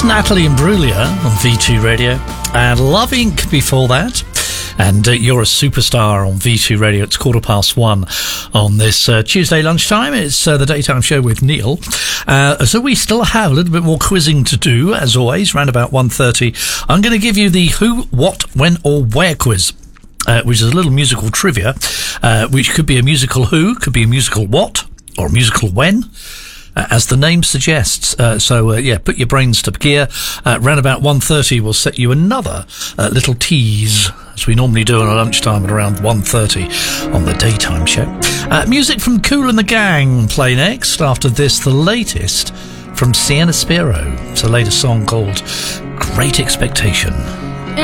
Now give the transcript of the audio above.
Natalie Imbruglia on V2 Radio, and Love Inc. before that. And You're a Superstar on V2 Radio. It's 1:15 on this Tuesday lunchtime. It's the daytime show with Neil. So we still have a little bit more quizzing to do, as always, around about 1:30. I'm going to give you the who, what, when or where quiz, which is a little musical trivia, which could be a musical who, could be a musical what, or a musical when. As the name suggests. Put your brains to gear. Round about 1:30, we'll set you another little tease, as we normally do on a lunchtime at around 1:30 on the daytime show. Music from Kool and the Gang play next. After this, the latest from Sienna Spiro. It's a latest song called Great Expectation.